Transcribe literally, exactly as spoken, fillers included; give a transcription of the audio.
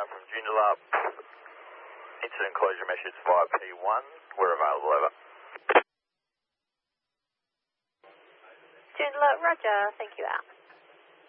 from Joondalup. Incident closure measures via P one. We're available, over. Joondalup, roger. Thank you, out.